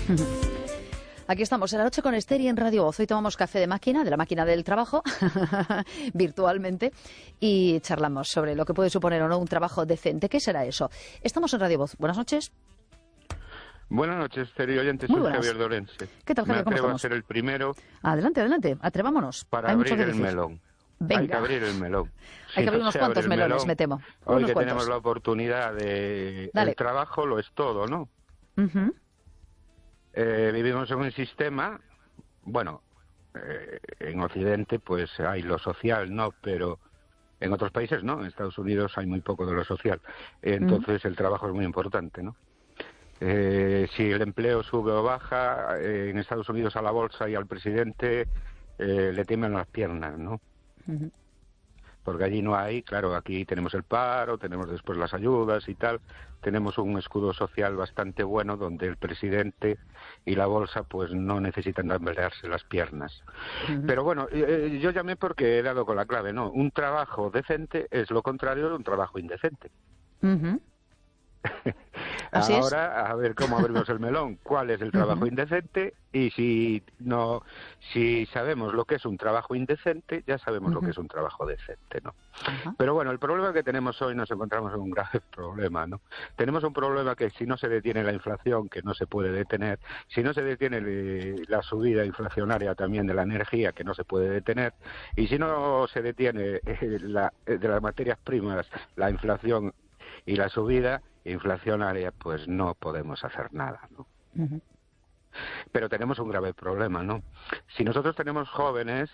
Aquí estamos en La Noche con Esther y en Radio Voz. Hoy tomamos café de la máquina del trabajo, virtualmente, y charlamos sobre lo que puede suponer o no un trabajo decente. ¿Qué será eso? Estamos en Radio Voz. Buenas noches. Buenas noches, Esther y oyentes. Muy soy buenas. Javier Dorense. ¿Qué tal, Javier? ¿Cómo Me atrevo estamos? a ser el primero. Adelante, adelante. Atrevámonos. Para Hay mucho abrir que el decir. melón. Venga. Hay que abrir el melón. Hay que abrir unos cuantos melones, me temo. Hoy Unos que cuantos. tenemos la oportunidad de... Dale. El trabajo lo es todo, ¿no? Ujú. Vivimos en un sistema... Bueno, en Occidente pues hay lo social, ¿no? Pero en otros países no. En Estados Unidos hay muy poco de lo social. Entonces el trabajo es muy importante, ¿no? Si el empleo sube o baja, en Estados Unidos a la bolsa y al presidente le tiemblan las piernas, ¿no? Ujú. Porque allí no hay, claro, aquí tenemos el paro, tenemos después las ayudas y tal, tenemos un escudo social bastante bueno donde el presidente y la bolsa pues no necesitan tambalearse las piernas. Ujú. Pero bueno, yo llamé porque he dado con la clave, ¿no? Un trabajo decente es lo contrario de un trabajo indecente. Ujú. Así es. Ahora, a ver cómo abrimos el melón, cuál es el trabajo indecente y si sabemos lo que es un trabajo indecente, ya sabemos lo que es un trabajo decente, ¿no? Ajá. Pero bueno, el problema que tenemos hoy nos encontramos en un grave problema, ¿no? Tenemos un problema que si no se detiene la inflación, que no se puede detener, si no se detiene la subida inflacionaria también de la energía, que no se puede detener, y si no se detiene de las materias primas, la inflación y la subida inflacionaria, pues no podemos hacer nada, ¿no? Ujú. Pero tenemos un grave problema, ¿no? Si nosotros tenemos jóvenes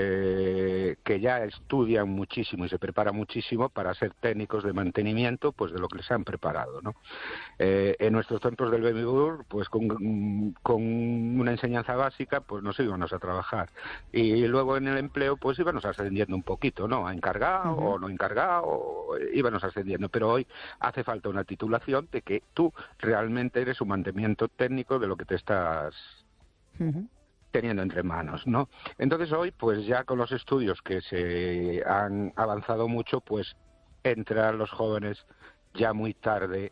que ya estudian muchísimo y se preparan muchísimo para ser técnicos de mantenimiento, pues de lo que les han preparado, ¿no? En nuestros centros del Baby Boom, pues con una enseñanza básica, pues nos íbamos a trabajar. Y luego en el empleo, pues íbamos ascendiendo un poquito, ¿no? A encargado o no encargado, íbamos ascendiendo. Pero hoy hace falta una titulación de que tú realmente eres un mantenimiento técnico de lo que te estás Ujú. teniendo entre manos, ¿no? Entonces hoy, pues ya con los estudios que se han avanzado mucho, pues entran los jóvenes ya muy tarde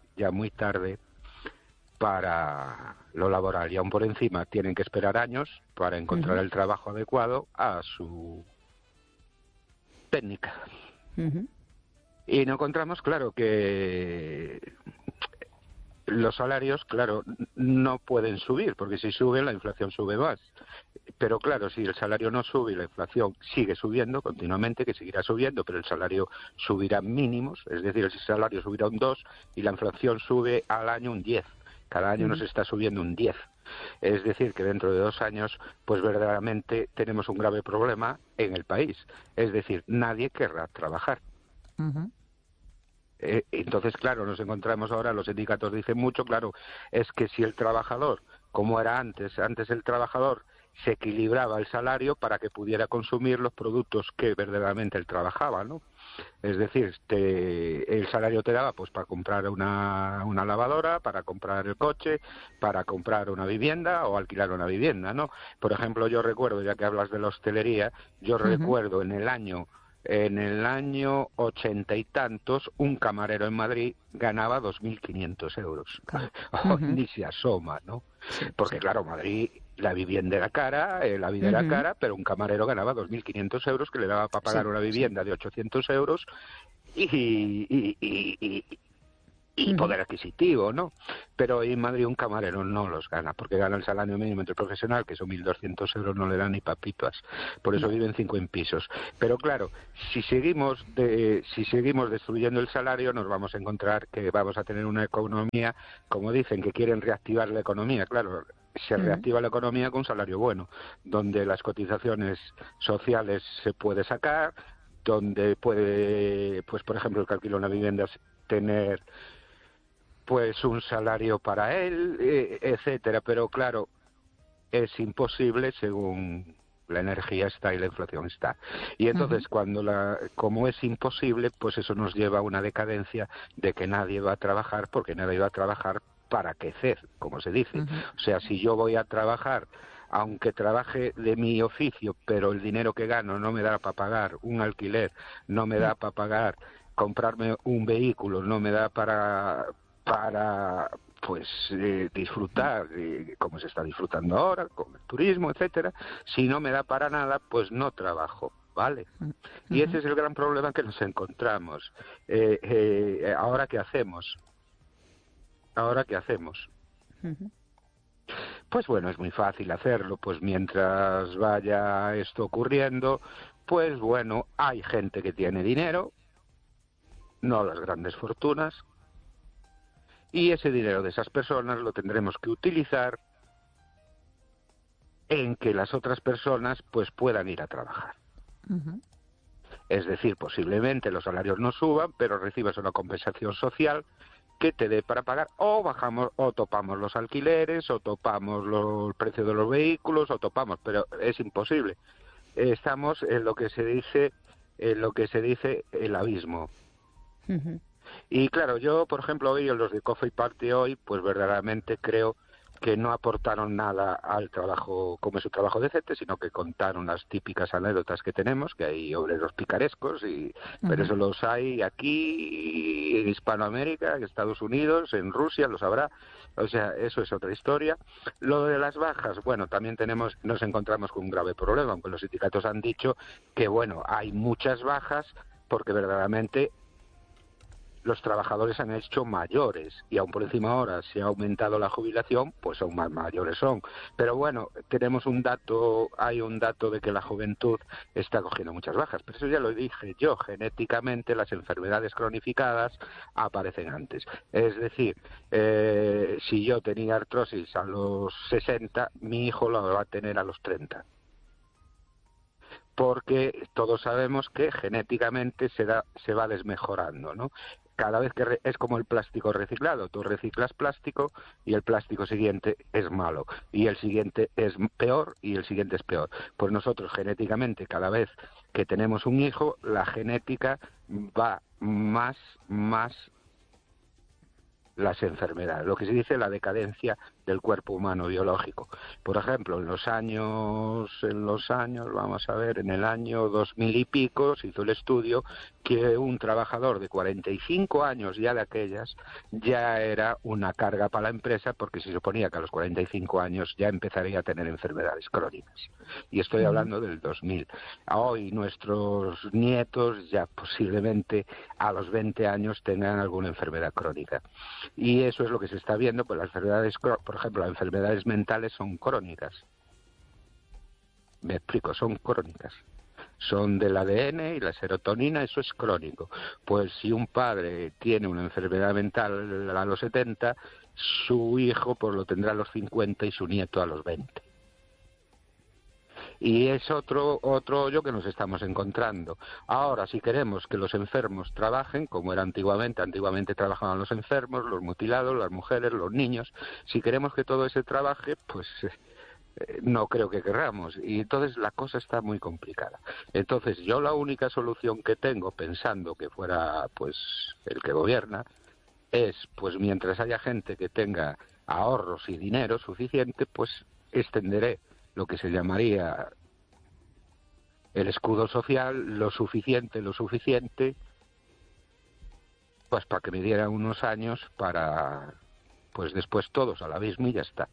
para lo laboral y aún por encima tienen que esperar años para encontrar el trabajo adecuado a su técnica. Ujú. Y no encontramos, claro, que los salarios, claro, no pueden subir, porque si suben la inflación sube más. Pero claro, si el salario no sube y la inflación sigue subiendo continuamente, que seguirá subiendo, pero el salario subirá mínimos, es decir, el salario subirá un 2 y la inflación sube al año un 10. Cada año nos está subiendo un 10. Es decir, que dentro de 2 años, pues verdaderamente tenemos un grave problema en el país. Es decir, nadie querrá trabajar. Ujú. Entonces, claro, nos encontramos ahora, los sindicatos dicen mucho, claro, es que si el trabajador, como era antes el trabajador se equilibraba el salario para que pudiera consumir los productos que verdaderamente él trabajaba, ¿no? Es decir, el salario te daba pues para comprar una lavadora, para comprar el coche, para comprar una vivienda o alquilar una vivienda, ¿no? Por ejemplo, yo recuerdo, ya que hablas de la hostelería, yo recuerdo en el año 80 y tantos, un camarero en Madrid ganaba 2.500 euros. Claro. Hoy ni se asoma, ¿no? Porque claro, Madrid, la vivienda era cara, la vida era cara, pero un camarero ganaba 2.500 euros que le daba para pagar una vivienda de 800 euros y poder adquisitivo, ¿no? Pero en Madrid un camarero no los gana, porque gana el salario mínimo interprofesional, que son 1.200 euros, no le dan ni papitas. Por eso viven 5 en pisos. Pero claro, si seguimos destruyendo el salario, nos vamos a encontrar que vamos a tener una economía, como dicen, que quieren reactivar la economía. Claro, se reactiva la economía con un salario bueno, donde las cotizaciones sociales se puede sacar, donde puede, pues por ejemplo, el que alquila una vivienda tener pues un salario para él, etcétera, pero claro, es imposible según la energía está y la inflación está. Y entonces como es imposible, pues eso nos lleva a una decadencia de que nadie va a trabajar, porque nadie va a trabajar para quecer, como se dice. O sea, si yo voy a trabajar, aunque trabaje de mi oficio, pero el dinero que gano no me da para pagar un alquiler, no me da para pagar comprarme un vehículo, no me da para pues disfrutar como se está disfrutando ahora, con el turismo, etcétera. Si no me da para nada, pues no trabajo, ¿vale? Y ese es el gran problema que nos encontramos. ¿Ahora qué hacemos? ¿Ahora qué hacemos? Pues bueno, es muy fácil hacerlo, pues mientras vaya esto ocurriendo, pues bueno, hay gente que tiene dinero, no las grandes fortunas, y ese dinero de esas personas lo tendremos que utilizar en que las otras personas pues puedan ir a trabajar. Es decir, posiblemente los salarios no suban, pero recibas una compensación social que te dé para pagar, o bajamos, o topamos los alquileres, o topamos el precio de los vehículos, o topamos, pero es imposible. Estamos en lo que se dice, el abismo. Y claro, yo, por ejemplo, hoy en los de Coffee Party hoy, pues verdaderamente creo que no aportaron nada al trabajo, como es un trabajo decente, sino que contaron las típicas anécdotas que tenemos, que hay obreros picarescos, pero eso los hay aquí, en Hispanoamérica, en Estados Unidos, en Rusia, los habrá. O sea, eso es otra historia. Lo de las bajas, bueno, también nos encontramos con un grave problema, aunque los sindicatos han dicho que, bueno, hay muchas bajas porque verdaderamente los trabajadores han hecho mayores y aún por encima ahora se ha aumentado la jubilación, pues aún más mayores son. Pero bueno, hay un dato de que la juventud está cogiendo muchas bajas, pero eso ya lo dije yo, genéticamente las enfermedades cronificadas aparecen antes. Es decir, si yo tenía artrosis a los 60, mi hijo lo va a tener a los 30. Porque todos sabemos que genéticamente se va desmejorando, ¿no? Cada vez que es como el plástico reciclado, tú reciclas plástico y el plástico siguiente es malo, y el siguiente es peor y el siguiente es peor. Pues nosotros genéticamente cada vez que tenemos un hijo, la genética va más las enfermedades, lo que se dice la decadencia del cuerpo humano biológico. Por ejemplo, en los años, vamos a ver, en el año 2000 y pico se hizo el estudio que un trabajador de 45 años ya de aquellas ya era una carga para la empresa, porque se suponía que a los 45 años ya empezaría a tener enfermedades crónicas. Y estoy hablando del 2000. Hoy nuestros nietos ya posiblemente a los 20 años tengan alguna enfermedad crónica. Y eso es lo que se está viendo, pues las enfermedades, por ejemplo, las enfermedades mentales son crónicas. Me explico, son crónicas. Son del ADN y la serotonina, eso es crónico. Pues si un padre tiene una enfermedad mental a los 70, su hijo pues lo tendrá a los 50 y su nieto a los 20. Y es otro hoyo que nos estamos encontrando. Ahora, si queremos que los enfermos trabajen, como era antiguamente trabajaban los enfermos, los mutilados, las mujeres, los niños, si queremos que todo ese trabaje, pues no creo que querramos. Y entonces la cosa está muy complicada. Entonces yo la única solución que tengo, pensando que fuera pues el que gobierna, es pues mientras haya gente que tenga ahorros y dinero suficiente, pues extenderé lo que se llamaría el escudo social, lo suficiente, pues para que me dieran unos años para, pues después todos al abismo y ya está.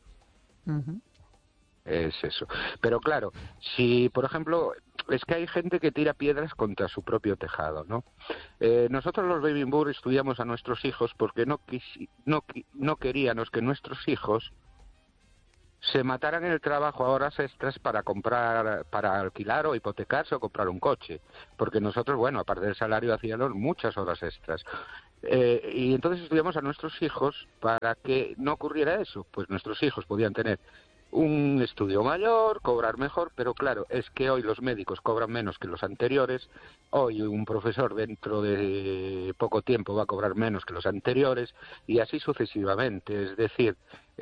Es eso. Pero claro, si por ejemplo, es que hay gente que tira piedras contra su propio tejado, ¿no? Nosotros los Baby Boomers estudiamos a nuestros hijos porque no queríamos que nuestros hijos se mataran en el trabajo a horas extras para alquilar o hipotecarse o comprar un coche, porque nosotros, bueno, aparte del salario hacíamos muchas horas extras. Y entonces estudiamos a nuestros hijos para que no ocurriera eso, pues nuestros hijos podían tener un estudio mayor, cobrar mejor, pero claro, es que hoy los médicos cobran menos que los anteriores, hoy un profesor dentro de poco tiempo va a cobrar menos que los anteriores, y así sucesivamente. Es decir,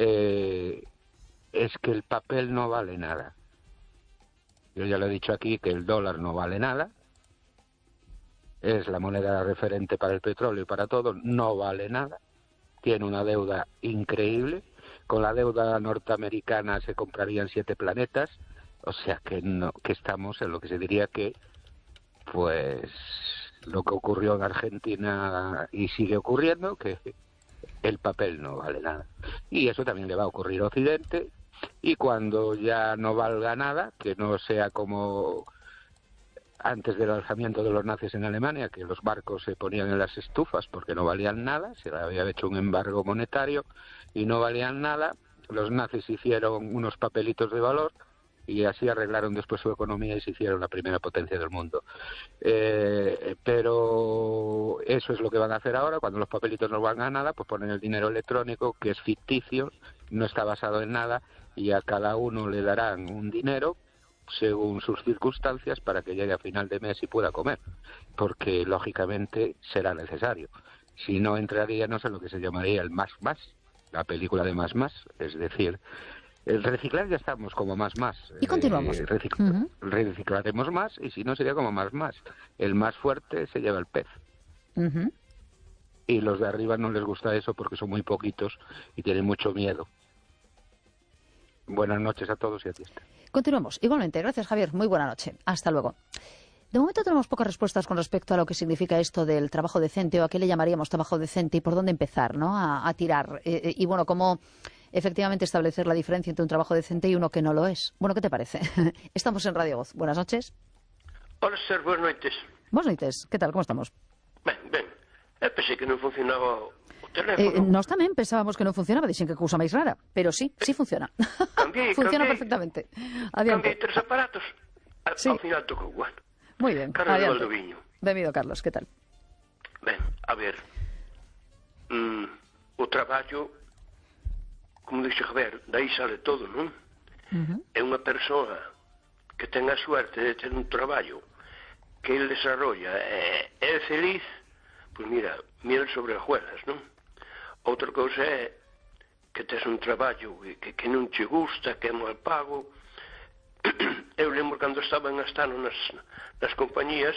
es que el papel no vale nada. Yo ya lo he dicho aquí que el dólar no vale nada, es la moneda referente para el petróleo y para todo, no vale nada, tiene una deuda increíble, con la deuda norteamericana se comprarían 7 planetas, o sea que estamos en lo que se diría que, pues, lo que ocurrió en Argentina y sigue ocurriendo, que el papel no vale nada. Y eso también le va a ocurrir a Occidente, y cuando ya no valga nada, que no sea como antes del alzamiento de los nazis en Alemania, que los barcos se ponían en las estufas porque no valían nada, se había hecho un embargo monetario y no valían nada, los nazis hicieron unos papelitos de valor y así arreglaron después su economía y se hicieron la primera potencia del mundo. Pero eso es lo que van a hacer ahora. Cuando los papelitos no valgan nada, pues ponen el dinero electrónico, que es ficticio, no está basado en nada, y a cada uno le darán un dinero según sus circunstancias para que llegue a final de mes y pueda comer, porque lógicamente será necesario. Si no, entraría, no sé, lo que se llamaría el más, la película de más, es decir, el reciclar ya estamos como más. Y continuamos. Reciclaremos más, y si no sería como más. El más fuerte se lleva el pez. Y los de arriba no les gusta eso porque son muy poquitos y tienen mucho miedo. Buenas noches a todos y a ti. Continuamos. Igualmente, gracias, Javier. Muy buena noche. Hasta luego. De momento tenemos pocas respuestas con respecto a lo que significa esto del trabajo decente, o a qué le llamaríamos trabajo decente y por dónde empezar, ¿no? A tirar. Y bueno, cómo efectivamente establecer la diferencia entre un trabajo decente y uno que no lo es. Bueno, ¿qué te parece? Estamos en Radio Voz. Buenas noches. Hola, Ser, buenas noites. Buenas noches. ¿Qué tal? ¿Cómo estamos? Ben. Pensei que non funcionaba o teléfono. Nós tamén pensábamos que non funcionaba, dixen que cousa máis rara, pero sí funciona. Funciona perfectamente. Cambiei Adiante. 3 aparatos, Sí. ao final tocou, bueno. Moi ben, Carlos adiante. Valdoviño. Benvido, Carlos, que tal? Ben, a ver, o traballo, como dixe Javier, dai sale todo, non? É unha persoa que ten a suerte de ter un traballo que ele desarrolla é feliz, pois mira, miel sobre hojuelas, non? Outra cousa é que tes un traballo que non che gusta, que é mal pago. Eu lembro cando estaba en Astano nas compañías,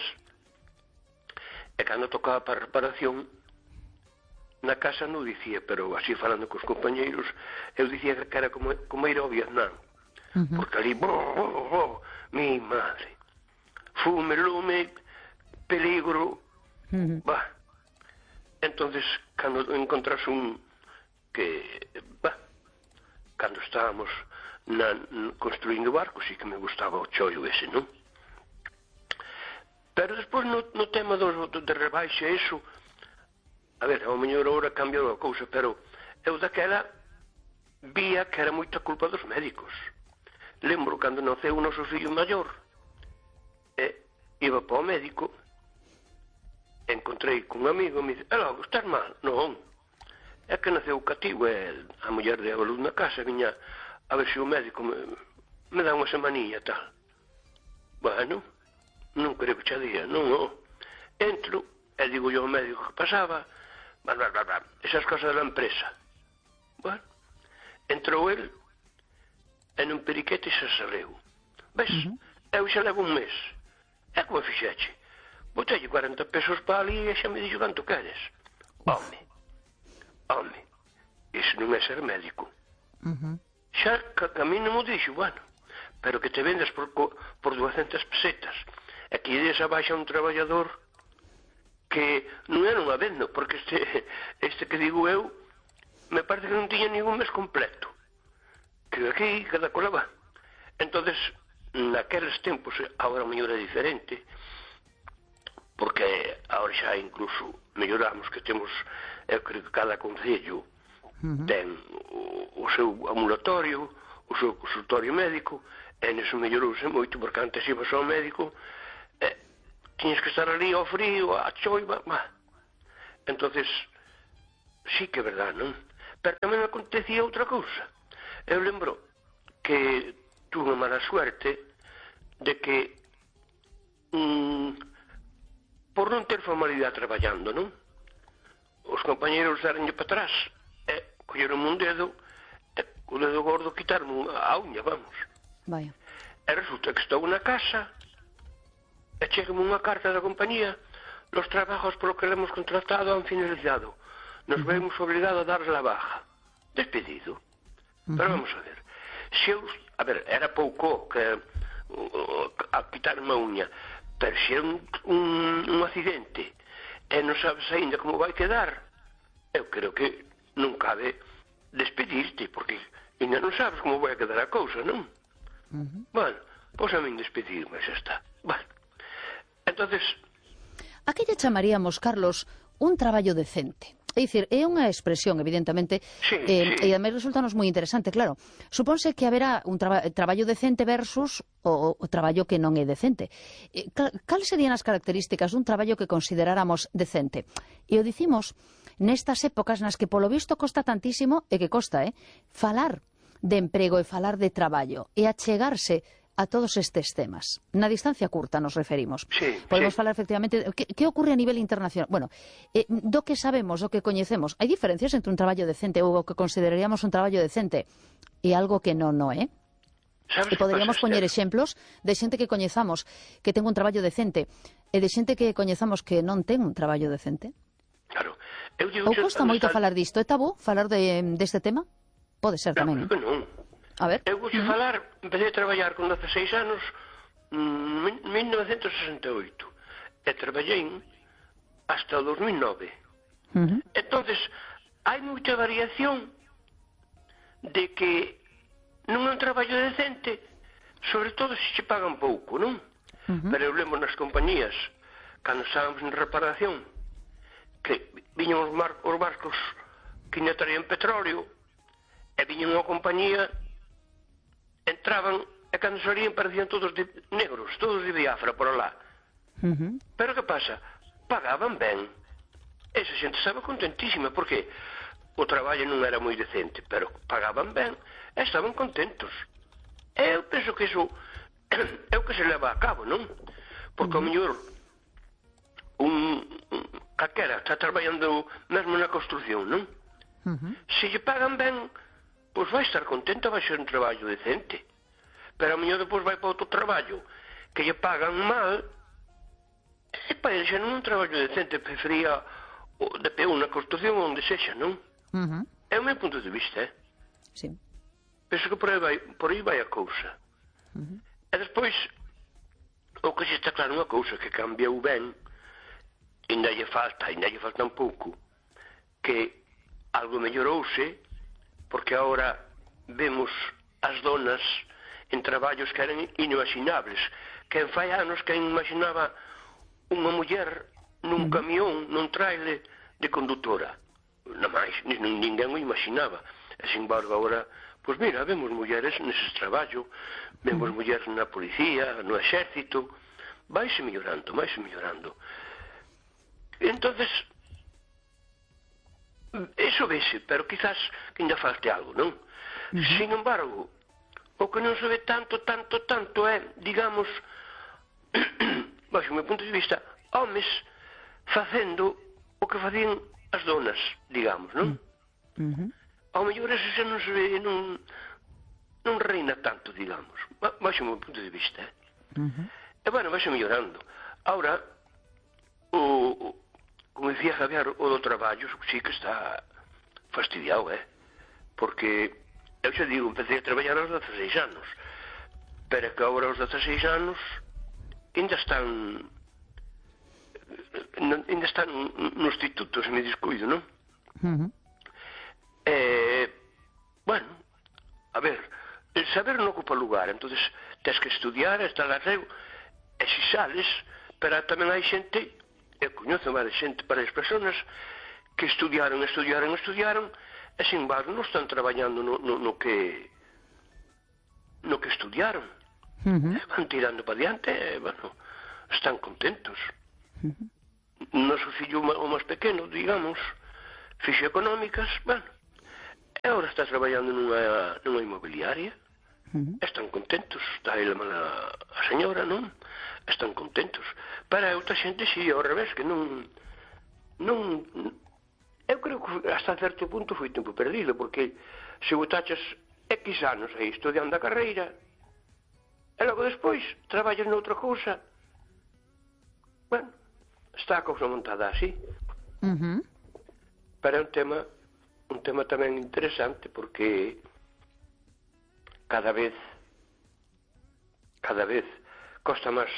e cando tocaba para reparación, na casa non dicía, pero así falando cos compañeiros, eu dicía que era como ir ao Vietnam, porque ali, mi madre, fume, lume, peligro, entonces cando encontras un que, cando estábamos construindo barcos, sí que me gustaba o chollo ese, non? Pero despois no tema de rebaixa, eso, a ver, ao mellor agora cambiou a cousa, pero eu daquela vía que era moita culpa dos médicos. Lembro cando naceu o noso fillo maior, iba para o médico, encontrei con un amigo, me dice, logo, estás mal? Non, é que naceu cativo, a muller de a luz na casa, viña a ver se o médico me dá unha semanilla, tal. Bueno, non creo que xa día, non. Entro, e digo yo ao médico que pasaba, esas cosas da empresa. Bueno, entrou el, e nun periquete xa saleu. Ves, eu xa levo un mes. É como fixeche. Botelle 40 pesos para ali e xa me dixo canto queres. Home, iso non é ser médico. Xa que a mí non mo dixo, bueno, pero que te vendas por 200 pesetas. E que ides abaixa un traballador que non era unha venda, porque este que digo eu, me parece que non tiña ningún mes completo. Que aquí cada cola va. Entonces, naqueles tempos, agora a mellor é diferente, porque agora xa incluso melloramos, que temos, eu creo que cada concello ten o seu ambulatorio, o seu consultorio médico, e neso mellorouse moito, porque antes ibas ao médico, tiñes que estar ali ao frío, a choiva, entonces sí que é verdad, non? Pero tamén acontecía outra cousa. Eu lembro que tuve unha mala suerte de que por non ter formalidade traballando, non? Os compañeros darenlle para atrás e colleron un dedo e o dedo gordo quitaron a uña, vamos. Vaya. E resulta que estou na casa e chegame unha carta da compañía: los trabajos por lo que le hemos contratado han finalizado, nos vemos obligados a darle la baja. Despedido. Pero vamos a ver, se eu, a ver, era pouco que a quitar unha uña, pero se é un accidente e non sabes aínda como vai quedar, eu creo que non cabe despedirte, porque ainda non sabes como vai a quedar a cousa, non? Bueno, pois a min despedirme, xa está. Bueno, entonces... A que lle chamaríamos, Carlos, un traballo decente? É dicir, é unha expresión, evidentemente, e ademais resultanos moi interesante, claro. Supónse que haberá un traballo decente versus o traballo que non é decente. Cales serían as características dun traballo que consideráramos decente? E o dicimos nestas épocas nas que polo visto costa tantísimo, e que costa, falar de emprego e falar de traballo e achegarse a todos estes temas. Na distancia curta nos referimos. Podemos falar efectivamente... Que ocurre a nivel internacional? Bueno, do que sabemos, do que coñecemos, hai diferencias entre un traballo decente ou o que consideraríamos un traballo decente e algo que non é? E poderíamos poñer exemplos de xente que coñezamos que ten un traballo decente e de xente que coñezamos que non ten un traballo decente? Claro. Ou costa moito falar disto? É tabú falar deste tema? Pode ser tamén. Non. A ver. Eu vou falar, empecé a traballar con 16 anos en 1968 e traballei hasta o 2009. Entonces, hai moita variación de que non é un traballo decente, sobre todo se che pagan pouco, non? Pero eu lembro nas compañías, cando estábamos en reparación, que viñan os barcos que ainda traían petróleo, e viñan unha compañía, entraban, e cando salían parecían todos negros, todos de Biafra por alá. Pero que pasa? Pagaban ben. Esa xente estaba contentísima, porque o traballo non era moi decente, pero pagaban ben, e estaban contentos. E eu penso que iso é o que se leva a cabo, non? Porque ao mellor calquera está traballando mesmo na construción, non? Se lle pagan ben, pois vai estar contento, vai ser un traballo decente. Pero a mellor depois vai para outro traballo que lle pagan mal, e para ele xa non é un traballo decente, prefería de peón na construción onde sexa, non? É o meu punto de vista, Sí. Penso que por aí vai a cousa. E despois, o que xa está claro unha cousa, que cambiou ben, ainda lle falta un pouco, que algo mellorouse, porque agora vemos as donas en traballos que eran inimaginables. Que fai anos que imaginaba unha muller nun camión, nun trailer de condutora. Non máis, ninguén o imaginaba. E, sin embargo, agora, pois mira, vemos mulleres neses traballos, vemos mulleres na policía, no exército, vaise mellorando. Entonces, eso vese, pero quizás que ainda falte algo, non? Sin embargo, o que non se ve tanto é, digamos, baixo o meu punto de vista, homes facendo o que facían as donas, digamos, non? Ao mellor eso xa non se ve, non reina tanto, digamos, baixo o meu punto de vista, E, bueno, vaise mellorando. Ahora, como dicía Javier, o do traballo, sí que está fastidiado, porque, eu xa digo, empecé a traballar aos 16 anos, pero que agora aos 16 anos ainda están no instituto, se me descuido, non? Bueno, a ver, el saber non ocupa lugar, entonces tens que estudiar, estar arrego, e se sales, pero tamén hai xente, eu coñezo varias xente, varias personas que estudiaron, e sin embargo non están traballando no que estudiaron. Van tirando para diante, bueno, están contentos. Noso fillo o máis pequeno, digamos, fixo económicas, bueno, e agora está traballando nunha inmobiliaria. Están contentos, está ele a señora, non? Están contentos. Para outra xente, si, ao revés, que non... Eu creo que hasta certo punto foi tempo perdido, porque se botaches X anos aí estudiando a carreira, e logo despois traballas noutra cousa, bueno, está a cousa montada así. Pero é un tema tamén interesante, porque cada vez costa máis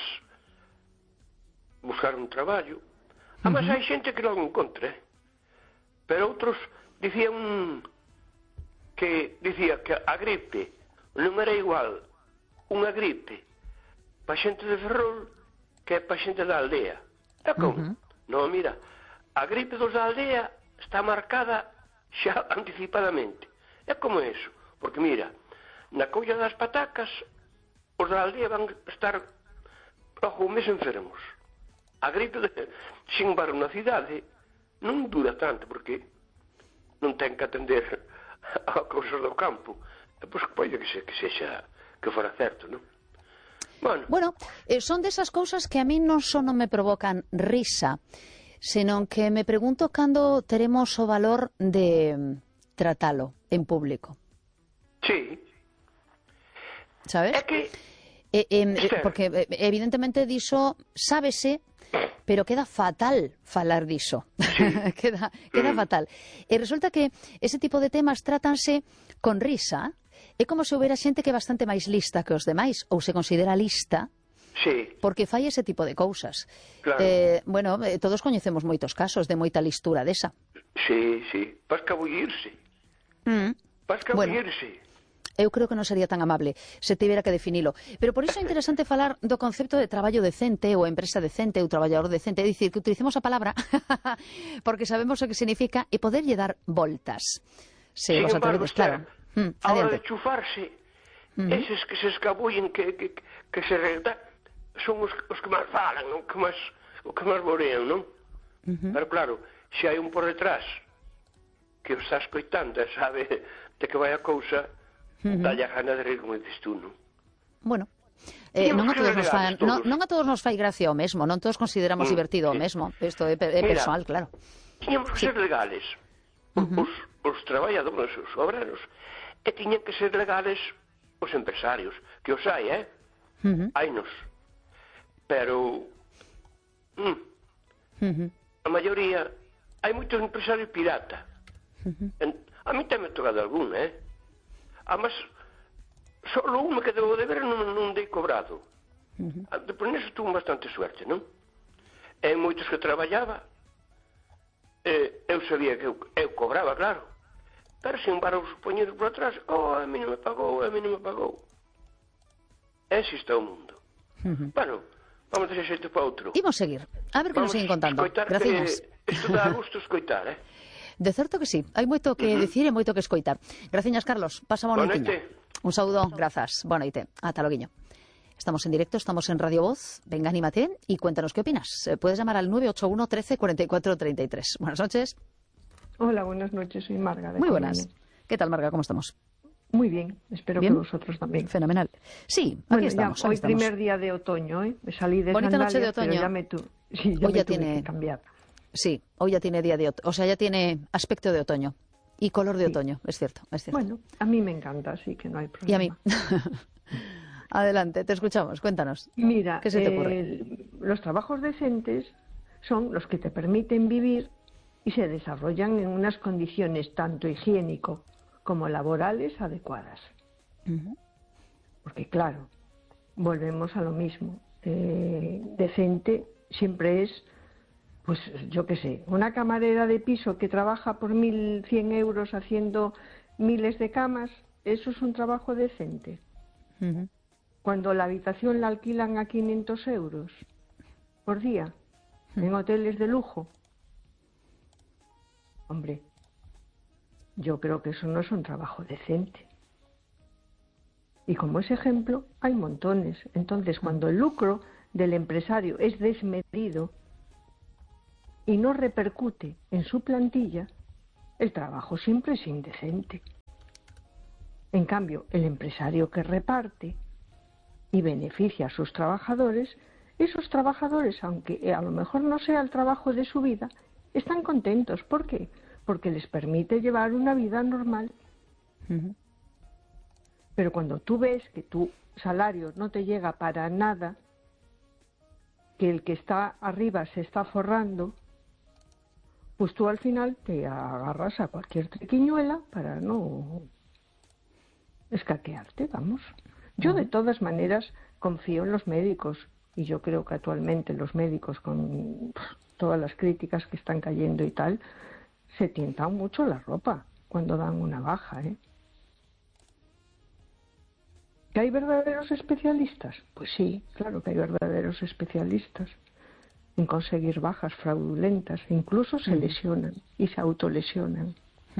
buscar un traballo. Además hai xente que non encontra, pero outros dicía que a gripe non era igual unha gripe para xente de Ferrol que para xente da aldea. É como? Non, mira, a gripe dos da aldea está marcada xa anticipadamente. É como eso, porque mira, na colla das patacas os da aldea van estar logo un mes enfermos. A gripe, sin embargo, na cidade non dura tanto, porque non ten que atender a cousas do campo. E pois pode que sexa que fora certo, non? Bueno, son desas cousas que a mí non só non me provocan risa, senón que me pregunto cando teremos o valor de tratalo en público. Sí. Sabes? É que... porque evidentemente diso sábese, pero queda fatal falar diso. Sí. queda fatal. E resulta que ese tipo de temas trátanse con risa. É como se houbera xente que é bastante máis lista que os demais, ou se considera lista, sí, porque fai ese tipo de cousas. Claro. Todos coñecemos moitos casos de moita listura desa. Sí. Vas cabullirse. Vas cabullirse. Eu creo que non sería tan amable se tivera que definilo. Pero por iso é interesante falar do concepto de traballo decente ou empresa decente ou traballador decente. É dicir, que utilicemos a palabra porque sabemos o que significa e poderlle dar voltas. Se vos atrevedes, claro. A hora de chufarse, eses que se escabullen, que se redan, son os que máis falan, non? O que máis borean, non? Pero claro, se hai un por detrás que o está escoitando e sabe de que vai a cousa, dalle a gana de rir, como dices tú, non? Bueno, non a todos nos fai gracia o mesmo, non todos consideramos divertido o mesmo. Isto é persoal, claro. Tiñamos que ser legales. Os traballadores, os obreros, e tiñan que ser legales os empresarios, que os hai, hainos. Pero a maioría, hai moitos empresarios pirata. A mí tamén me tocado algún, Además, solo un me quedou de ver non dei cobrado. Por neso tuve bastante suerte, non? E moitos que traballaba, eu sabía que eu cobraba, claro. Pero sin embargo, os poñeros por atrás, a mí non me pagou. Ese está o mundo. Bueno, vamos a xeito para outro. Imos seguir. A ver que nos siguen contando. Gracias. Isto dá gusto escoitar, De certo que sí. Hai moito que dicir e moito que escoitar. Graciñas, Carlos. Pasa boa noite. Un saúdo. Grazas. Boa noite. Ata loguiño. Estamos en directo, estamos en Radio Voz. Venga, anímate y cuéntanos qué opinas. Puedes llamar al 981 13 44 33. Buenas noches. Hola, buenas noches, soy Marga. Muy buenas. ¿Qué tal, Marga? ¿Cómo estamos? Muy bien, espero que vosotros también. Fenomenal. Sí, aquí estamos. Ya, hoy primer día de otoño, Me salí de bonita sandalias, noche de otoño. Sí, hoy ya tiene que cambiar. Sí, hoy ya tiene día de otoño, o sea, ya tiene aspecto de otoño y color de otoño, es cierto. Bueno, a mí me encanta, así que no hay problema. Y a mí. Adelante, te escuchamos, cuéntanos. Mira, ¿qué se te ocurre? Los trabajos decentes son los que te permiten vivir y se desarrollan en unas condiciones tanto higiénico como laborales adecuadas. Porque claro, volvemos a lo mismo. Decente siempre es, pues yo qué sé, una camarera de piso que trabaja por 1.100 euros haciendo miles de camas, ¿eso es un trabajo decente? Cuando la habitación la alquilan a 500 euros por día, en hoteles de lujo. Hombre, yo creo que eso no es un trabajo decente. Y como ese ejemplo, hay montones. Entonces, cuando el lucro del empresario es desmedido y no repercute en su plantilla, el trabajo siempre es indecente. En cambio, el empresario que reparte y beneficia a sus trabajadores, esos trabajadores, aunque a lo mejor no sea el trabajo de su vida, están contentos. ¿Por qué? Porque les permite llevar una vida normal. Pero cuando tú ves que tu salario no te llega para nada, que el que está arriba se está forrando, pues tú al final te agarras a cualquier triquiñuela para no escaquearte, vamos. Yo de todas maneras confío en los médicos y yo creo que actualmente los médicos, con todas las críticas que están cayendo y tal, se tientan mucho la ropa cuando dan una baja, ¿eh? ¿Que hay verdaderos especialistas? Pues sí, claro que hay verdaderos especialistas en conseguir bajas fraudulentas. Incluso se lesionan y se autolesionan.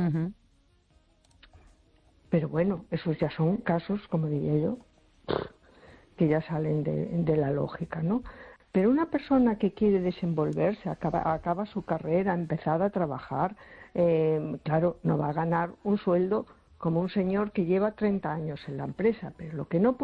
Pero bueno, esos ya son casos, como diría yo, que ya salen de la lógica, ¿no? Pero una persona que quiere desenvolverse, acaba su carrera, empezar a trabajar, claro, no va a ganar un sueldo como un señor que lleva 30 años en la empresa, pero lo que no puede